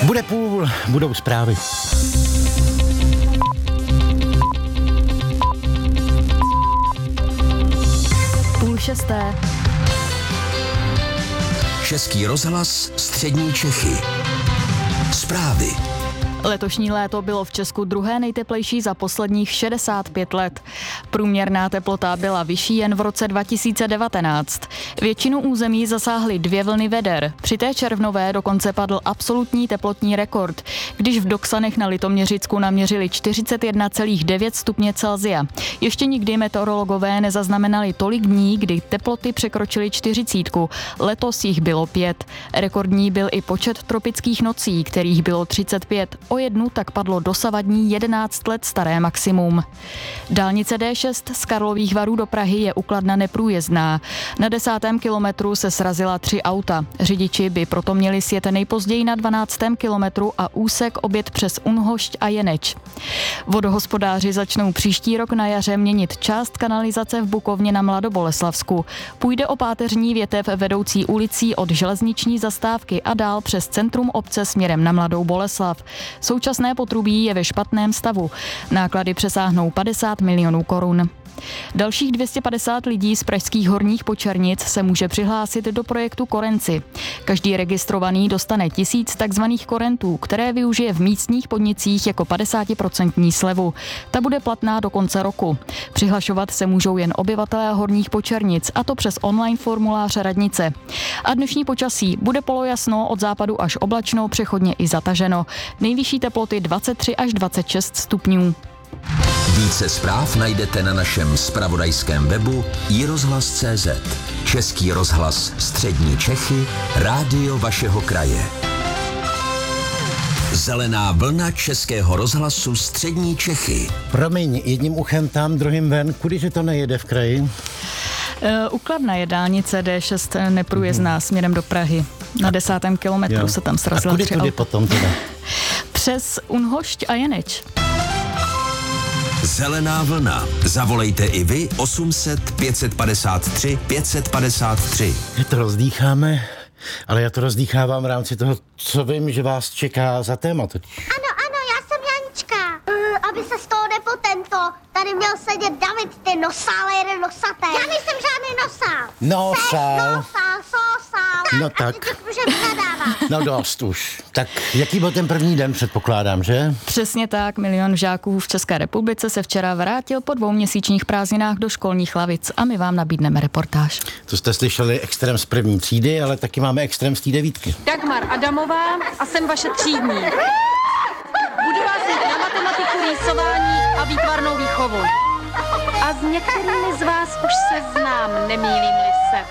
Bude půl, budou zprávy. Půl šesté. Český rozhlas Střední Čechy. Zprávy. Letošní léto bylo v Česku druhé nejteplejší za posledních 65 let. Průměrná teplota byla vyšší jen v roce 2019. Většinu území zasáhly 2 vlny veder. Při té červnové dokonce padl absolutní teplotní rekord, když v Doksanech na Litoměřicku naměřili 41,9 stupně Celsia. Ještě nikdy meteorologové nezaznamenali tolik dní, kdy teploty překročily 40. Letos jich bylo 5. Rekordní byl i počet tropických nocí, kterých bylo 35. O jednu tak padlo dosavadní 11 let staré maximum. Dálnice D6 z Karlových Varů do Prahy je u Kladna neprůjezdná. Na 10. kilometru se srazila 3 auta. Řidiči by proto měli sjet nejpozději na 12. kilometru a úsek objet přes Unhošť a Jeneč. Vodohospodáři začnou příští rok na jaře měnit část kanalizace v Bukovně na Mladoboleslavsku. Půjde o páteřní větev vedoucí ulicí od železniční zastávky a dál přes centrum obce směrem na Mladou Boleslav. Současné potrubí je ve špatném stavu. Náklady přesáhnou 50 milionů korun. Dalších 250 lidí z pražských Horních Počernic se může přihlásit do projektu Korenci. Každý registrovaný dostane 1000 takzvaných korentů, které využije v místních podnicích jako 50% slevu. Ta bude platná do konce roku. Přihlašovat se můžou jen obyvatelé Horních Počernic, a to přes online formulář radnice. A dnešní počasí: bude polojasno, od západu až oblačno, přechodně i zataženo. Nejvyšší teploty 23 až 26 stupňů. Více zpráv najdete na našem zpravodajském webu iRozhlas.cz. Český rozhlas Střední Čechy, rádio vašeho kraje. Zelená vlna Českého rozhlasu Střední Čechy. Promiň, jedním uchem tam, druhým ven, kudyže to nejede v kraji? U Kladna je dálnice D6 neprůjezdná směrem do Prahy. Na 10. kilometru se tam srazila 3 auta. A kudy potom teda? Přes Unhošť a Jeneč. Zelená vlna. Zavolejte i vy 800 553 553. My to rozdýcháme, ale já to rozdýchávám v rámci toho, co vím, že vás čeká za téma. Ano, já jsem Janička. Aby se z toho nepotento. Tady měl sedět David, ty nosál, jeden nosatý. Já nejsem žádný nosál. Nosál. Sosál. No a tak. teď už můžeme nadávat. No dost už. Tak jaký byl ten první den, předpokládám, že? Přesně tak, 1 milion žáků v České republice se včera vrátil po 2měsíčních prázdninách do školních lavic a my vám nabídneme reportáž. To jste slyšeli extrém z první třídy, ale taky máme extrém z té 9. Dagmar Adamová a jsem vaše třídní. Budu vás mít na matematiku, rýsování a výtvarnou výchovu. A s některými z vás už se znám, nemýlím-li se.